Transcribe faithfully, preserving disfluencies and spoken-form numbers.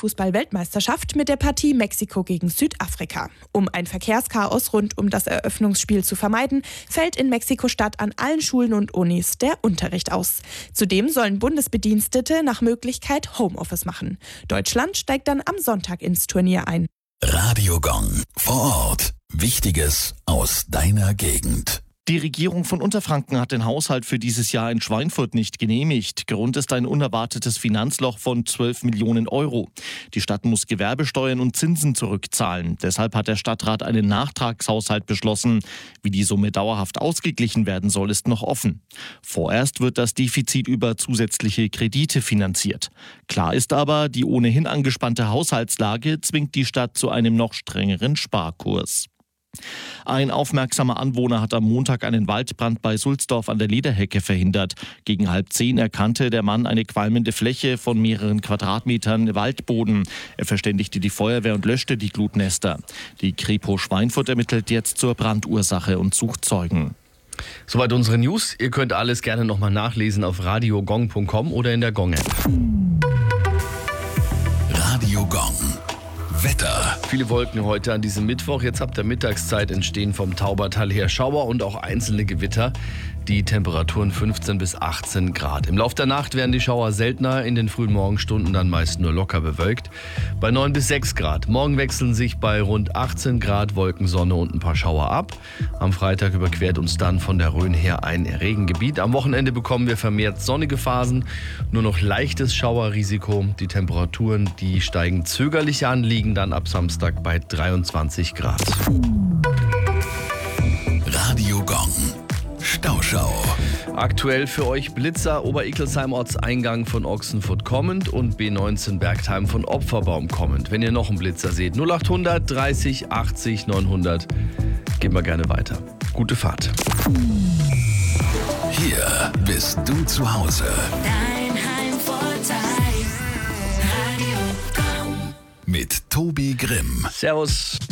Fußball-Weltmeisterschaft mit der Partie Mexiko gegen Südafrika. Um ein Verkehrschaos rund um das Eröffnungsspiel zu vermeiden, fällt in Mexiko-Stadt an allen Schulen und Unis der Unterricht aus. Zudem sollen Bundesbedienstete nach Möglichkeit Homeoffice machen. Deutschland steigt dann am Sonntag ins Turnier ein. Radio Gong vor Ort. Wichtiges aus deiner Gegend. Die Regierung von Unterfranken hat den Haushalt für dieses Jahr in Schweinfurt nicht genehmigt. Grund ist ein unerwartetes Finanzloch von zwölf Millionen Euro. Die Stadt muss Gewerbesteuern und Zinsen zurückzahlen. Deshalb hat der Stadtrat einen Nachtragshaushalt beschlossen. Wie die Summe dauerhaft ausgeglichen werden soll, ist noch offen. Vorerst wird das Defizit über zusätzliche Kredite finanziert. Klar ist aber, die ohnehin angespannte Haushaltslage zwingt die Stadt zu einem noch strengeren Sparkurs. Ein aufmerksamer Anwohner hat am Montag einen Waldbrand bei Sulzdorf an der Lederhecke verhindert. Gegen halb zehn erkannte der Mann eine qualmende Fläche von mehreren Quadratmetern Waldboden. Er verständigte die Feuerwehr und löschte die Glutnester. Die Kripo Schweinfurt ermittelt jetzt zur Brandursache und sucht Zeugen. Soweit unsere News. Ihr könnt alles gerne nochmal nachlesen auf radiogong punkt com oder in der Gong-App. Radio Gong. Wetter. Viele Wolken heute an diesem Mittwoch. Jetzt ab der Mittagszeit entstehen vom Taubertal her Schauer und auch einzelne Gewitter. Die Temperaturen fünfzehn bis achtzehn Grad. Im Laufe der Nacht werden die Schauer seltener, in den frühen Morgenstunden dann meist nur locker bewölkt. Bei neun bis sechs Grad. Morgen wechseln sich bei rund achtzehn Grad Wolken, Sonne und ein paar Schauer ab. Am Freitag überquert uns dann von der Rhön her ein Regengebiet. Am Wochenende bekommen wir vermehrt sonnige Phasen, nur noch leichtes Schauerrisiko. Die Temperaturen, die steigen zögerlich an, liegen dann ab Samstag bei dreiundzwanzig Grad. Radio Gong. Stauschau. Aktuell für euch Blitzer, Ober-Ickelsheim Ortseingang von Ochsenfurt kommend und B neunzehn Bergheim von Opferbaum kommend. Wenn ihr noch einen Blitzer seht, null achthundert dreißig achtzig neunhundert. Gehen wir gerne weiter. Gute Fahrt. Hier bist du zu Hause. Dein Heimvorteil. Radio Gong. Mit Tobi Grimm. Servus.